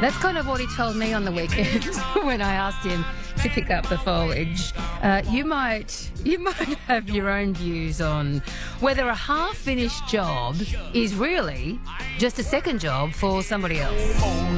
That's kind of what he told me on the weekend when I asked him to pick up the foliage. You might have your own views on whether a half-finished job is really just a second job for somebody else.